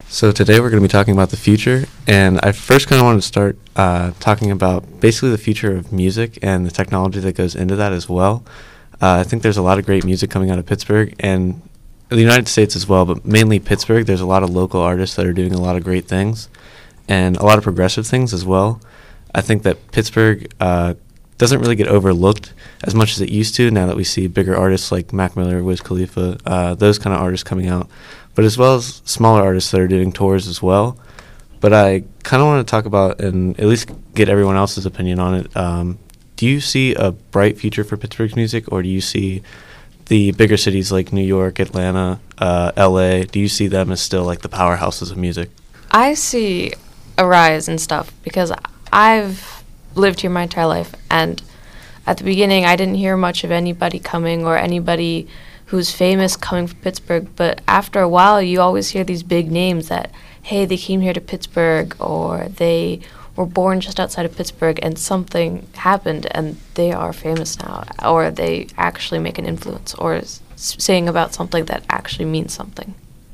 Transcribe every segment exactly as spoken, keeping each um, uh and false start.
So today we're going to be talking about the future, and I first kind of wanted to start uh, talking about basically the future of music and the technology that goes into that as well. Uh, I think there's a lot of great music coming out of Pittsburgh and the United States as well, but mainly Pittsburgh. There's a lot of local artists that are doing a lot of great things and a lot of progressive things as well. I think that Pittsburgh uh, doesn't really get overlooked as much as it used to now that we see bigger artists like Mac Miller, Wiz Khalifa, uh, those kind of artists coming out, but as well as smaller artists that are doing tours as well. But I kind of want to talk about and at least get everyone else's opinion on it. Um, do you see a bright future for Pittsburgh's music, or do you see the bigger cities like New York, Atlanta, uh, L A, do you see them as still like the powerhouses of music? I see a rise in stuff because I've lived here my entire life, and at the beginning I didn't hear much of anybody coming or anybody who's famous coming from Pittsburgh, but after a while you always hear these big names that, hey, they came here to Pittsburgh, or they were born just outside of Pittsburgh and something happened and they are famous now, or they actually make an influence or s- saying about something that actually means something.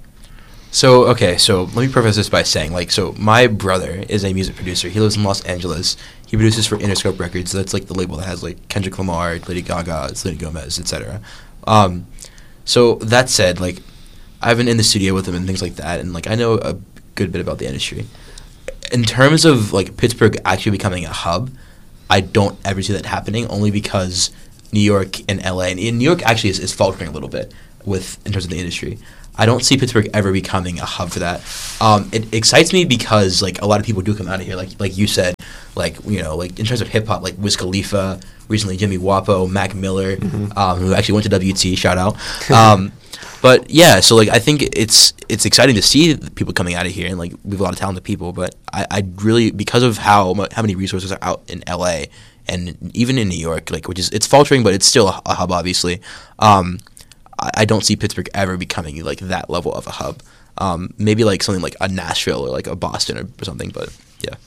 So, okay, so let me preface this by saying, like, so my brother is a music producer. He lives in Los Angeles. He produces for Interscope Records. So that's, like, the label that has, like, Kendrick Lamar, Lady Gaga, Selena Gomez, et cetera. Um, so that said, like, I've been in the studio with him and things like that, and, like, I know a good bit about the industry. In terms of, like, Pittsburgh actually becoming a hub, I don't ever see that happening, only because New York and L A, and New York actually is, is faltering a little bit with in terms of the industry. I don't see Pittsburgh ever becoming a hub for that. Um, it excites me because, like, a lot of people do come out of here, like like you said, like, you know, like in terms of hip hop, like Wiz Khalifa, recently Jimmy Wapo, Mac Miller, mm-hmm. um, who actually went to W T, shout out. Um, but yeah, so like I think it's it's exciting to see people coming out of here, and like we have a lot of talented people. But I, I really, because of how mu- how many resources are out in L A and even in New York, like which is it's faltering, but it's still a, a hub, obviously. Um, I don't see Pittsburgh ever becoming like that level of a hub. Um, maybe like something like a Nashville or like a Boston or, or something, but yeah.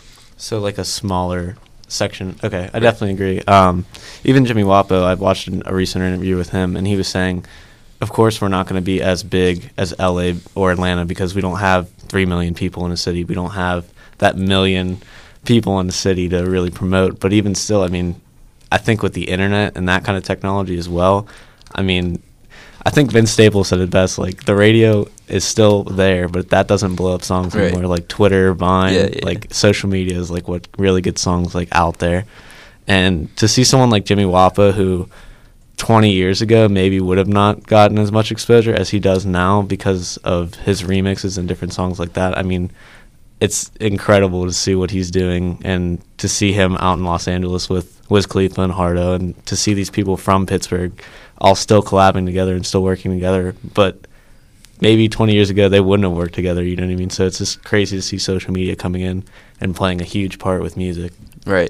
So like a smaller section. Okay, I definitely agree. Um, even Jimmy Wapo, I've watched an, a recent interview with him, and he was saying, of course we're not going to be as big as L A or Atlanta because we don't have three million people in a city. We don't have that million people in the city to really promote. But even still, I mean, I think with the internet and that kind of technology as well, I mean, I think Vince Staples said it best, like, the radio is still there, but that doesn't blow up songs right. anymore. Like, Twitter, Vine, yeah, yeah. like, social media is, like, what really gets songs, like, out there. And to see someone like Jimmy Wapo, who twenty years ago maybe would have not gotten as much exposure as he does now because of his remixes and different songs like that, I mean, it's incredible to see what he's doing and to see him out in Los Angeles with Wiz Khalifa and Hardo, and to see these people from Pittsburgh all still collabing together and still working together. But maybe twenty years ago they wouldn't have worked together, you know what I mean? So it's just crazy to see social media coming in and playing a huge part with music. Right.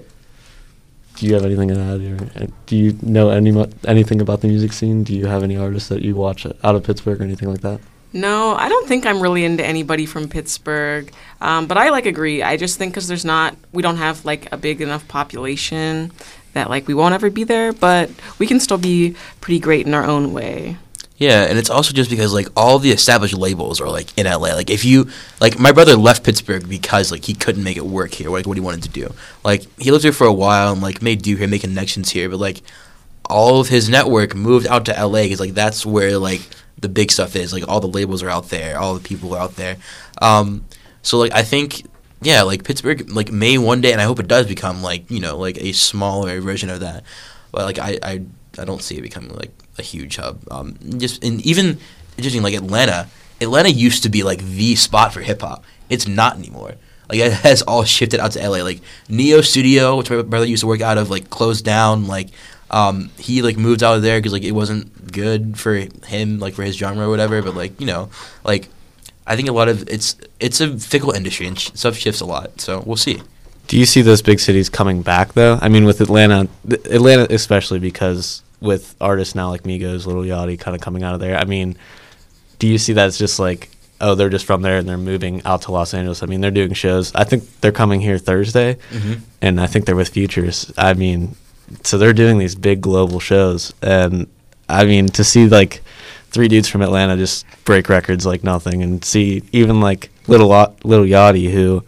Do you have anything to add? Or do you know any mu- anything about the music scene? Do you have any artists that you watch out of Pittsburgh or anything like that? No, I don't think I'm really into anybody from Pittsburgh, um, but I like agree. I just think because there's not, we don't have like a big enough population that like we won't ever be there, but we can still be pretty great in our own way. Yeah, and it's also just because like all the established labels are like in L A. Like if you like, my brother left Pittsburgh because like he couldn't make it work here, like what he wanted to do. Like he lived here for a while and like made do here, make connections here, but like all of his network moved out to L A because like that's where like the big stuff is. Like all the labels are out there, all the people are out there. Um, so like I think yeah, like Pittsburgh like may one day, and I hope it does become like, you know, like a smaller version of that. But like I I, I don't see it becoming like a huge hub. Um, just and even interesting like Atlanta. Atlanta used to be like the spot for hip hop. It's not anymore. Like it has all shifted out to L A. Like Neo Studio, which my brother used to work out of, like closed down. Like um, he like moved out of there because like it wasn't good for him, like for his genre or whatever. But like, you know, like I think a lot of it's it's a fickle industry and sh- stuff shifts a lot. So we'll see. Do you see those big cities coming back though? I mean, with Atlanta, th- Atlanta especially because with artists now like Migos, Lil Yachty kind of coming out of there. I mean, do you see that as just like, oh, they're just from there and they're moving out to Los Angeles? I mean, they're doing shows. I think they're coming here Thursday, mm-hmm. and I think they're with Futures. I mean, so they're doing these big global shows, and I mean, to see like three dudes from Atlanta just break records like nothing, and see even like Little Little Yachty, who,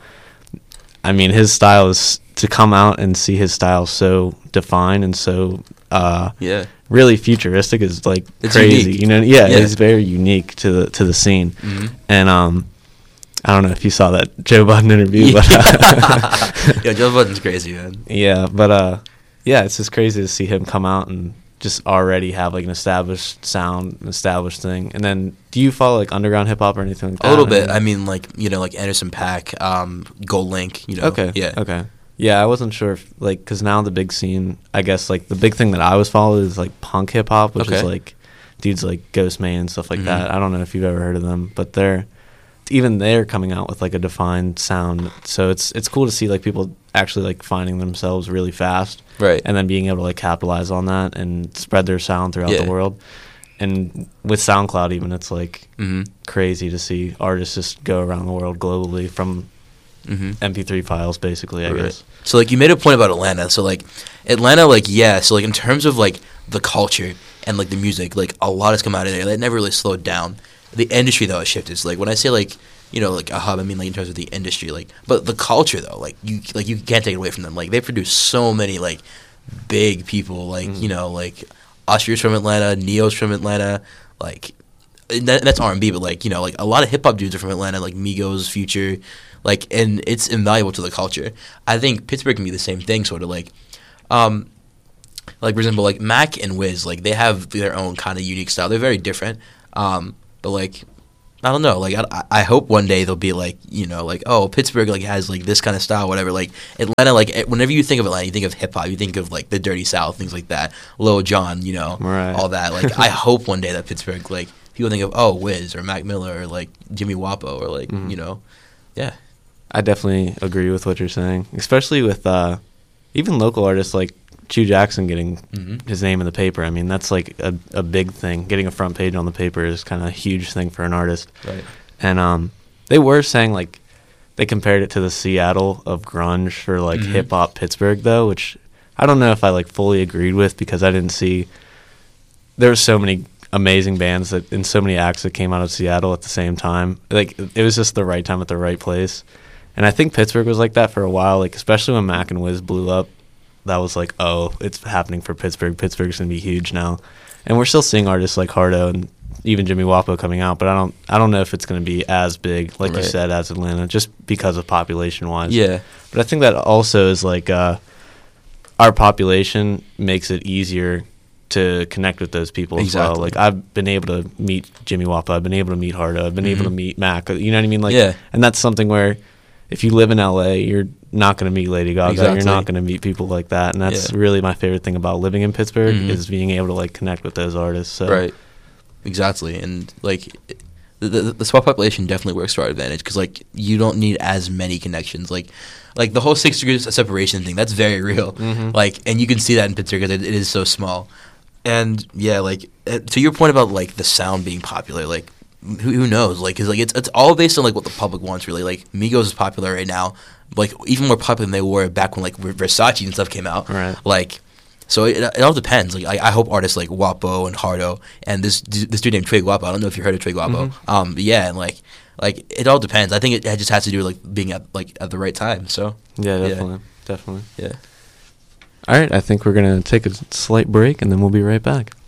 I mean, his style is to come out and see his style so defined and so uh, yeah, really futuristic is like it's crazy. Unique. You know, yeah, yeah, it's very unique to the to the scene. Mm-hmm. And um, I don't know if you saw that Joe Budden interview, Yeah. but uh, yeah, Joe Budden's crazy, man. yeah, but uh, yeah, it's just crazy to see him come out and just already have like an established sound, an established thing. And then, do you follow like underground hip hop or anything like that? A little bit. I mean, like, you know, like Anderson .Paak, um, Gold Link, you know. Okay. Yeah. Okay. Yeah, I wasn't sure if like because now the big scene, I guess like the big thing that I was following is like punk hip hop, which Okay. is like dudes like Ghostman and stuff like Mhm. that. I don't know if you've ever heard of them, but they're even they're coming out with like a defined sound. So it's it's cool to see like people actually like finding themselves really fast, Right. and then being able to like capitalize on that and spread their sound throughout Yeah. the world. And with SoundCloud, even it's like Mm-hmm. crazy to see artists just go around the world globally from Mm-hmm. M P three files, basically. I Right. guess. So like you made a point about Atlanta. So like Atlanta, like yeah. So like in terms of like the culture and like the music, like a lot has come out of there. That never really slowed down. The industry though has shifted. So like when I say like you know like a hub, I mean like in terms of the industry, like but the culture though, like you like you can't take it away from them. Like they produce so many like big people. Like Mhm. you know like Usher's from Atlanta, Neo's from Atlanta, like. And that, that's R and B, but like you know, like a lot of hip hop dudes are from Atlanta, like Migos, Future, like, and it's invaluable to the culture. I think Pittsburgh can be the same thing, sort of like, um, like for example, like Mac and Wiz, like they have their own kind of unique style. They're very different, um, but like I don't know, like I, I hope one day they'll be like you know like oh Pittsburgh like has like this kind of style, whatever. Like Atlanta, like eh, whenever you think of Atlanta, you think of hip hop, you think of like the Dirty South, things like that, Lil Jon, you know, Right. all that. Like I hope one day that Pittsburgh like. People think of oh Wiz or Mac Miller or like Jimmy Wapo or like Mhm. you know, yeah, I definitely agree with what you're saying, especially with uh, even local artists like Chew Jackson getting mm-hmm. his name in the paper. I mean, that's like a, a big thing. Getting a front page on the paper is kind of a huge thing for an artist. right, And um, they were saying like they compared it to the Seattle of grunge for like Mhm. hip hop Pittsburgh though, which I don't know if I like fully agreed with because I didn't see there were so many amazing bands that and so many acts that came out of Seattle at the same time. Like it was just the right time at the right place. And I think Pittsburgh was like that for a while, like especially when Mac and Wiz blew up. That was like, oh, it's happening for Pittsburgh. Pittsburgh's gonna be huge now. And we're still seeing artists like Hardo and even Jimmy Wapo coming out, but I don't I don't know if it's gonna be as big, like you Right. said, as Atlanta, just because of population wise. yeah, But I think that also is like uh, our population makes it easier to connect with those people as well. Exactly. Like I've been able to meet Jimmy Wapo, I've been able to meet Hardo, I've been able to Mhm. meet Mac. You know what I mean? Like, Yeah. and that's something where if you live in L A, you're not going to meet Lady Gaga. Exactly. You're not going to meet people like that, and that's Yeah. really my favorite thing about living in Pittsburgh Mhm. is being able to like connect with those artists. So. right, exactly, and like. The, the, the small population definitely works to our advantage because like you don't need as many connections like like the whole six degrees of separation thing that's very real Mhm. like and you can see that in Pittsburgh because it, it is so small and yeah like uh, to your point about like the sound being popular like who, who knows like because like it's it's all based on like what the public wants really like Migos is popular right now like even more popular than they were back when like Versace and stuff came out Right. like so it, it all depends. Like I, I hope artists like Wapo and Hardo and this this dude named Trey Guapo. I don't know if you heard of Trey Guapo. Mhm. Um, yeah, and like like it all depends. I think it, it just has to do with like being at like at the right time. So Yeah, Yeah. definitely, definitely. yeah. All right, I think we're gonna take a slight break, and then we'll be right back.